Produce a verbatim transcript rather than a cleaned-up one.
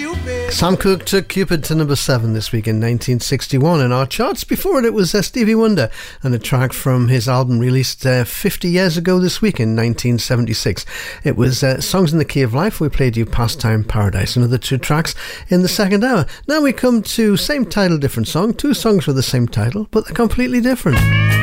Sam Cooke took Cupid to number seven this week in nineteen sixty-one in our charts. Before it, it was uh, Stevie Wonder and a track from his album released uh, fifty years ago this week in nineteen seventy-six. It was uh, Songs in the Key of Life. We played you Pastime Paradise, another two tracks in the second hour. Now we come to same title, different song. Two songs with the same title, but they're completely different.